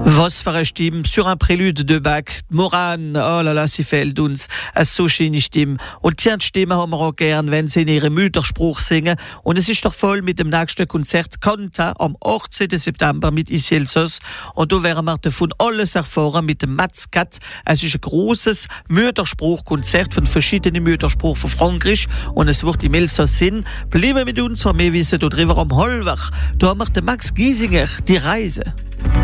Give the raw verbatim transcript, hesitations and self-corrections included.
Was für eine Stimme, sur un prélude de Bach, Moran, oh là là, sie fehlt uns, eine so schöne Stimme. Und die Stimme haben wir auch gern, wenn sie in ihrem Muttersprache singen. Und es ist doch voll mit dem nächsten Konzert Canta am achtzehnten September mit Iselsos. Und da werden wir davon alles erfahren mit dem Mats Cat. Es ist ein grosses Muttersprachkonzert von verschiedenen Muttersprachen von Frankreich. Und es wird im Elsass sein. Bleiben mit uns, wir wissen darüber am Halbwach. Da macht der Max Giesinger die Reise.